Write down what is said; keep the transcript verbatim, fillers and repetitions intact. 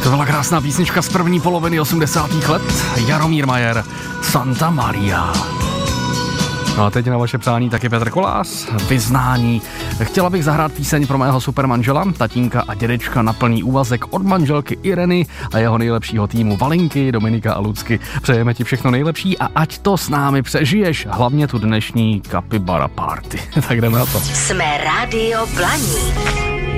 To byla krásná písnička z první poloviny osmdesátých let. Jaromír Majer, Santa Maria. No a teď na vaše přání taky Petr Kolář, Vyznání. Chtěla bych zahrát píseň pro mého supermanžela, tatínka a dědečka na plný úvazek od manželky Ireny a jeho nejlepšího týmu Valinky, Dominika a Lucky. Přejeme ti všechno nejlepší a ať to s námi přežiješ, hlavně tu dnešní Capybara Party. Tak jdeme na to. Jsme Rádio Blaník.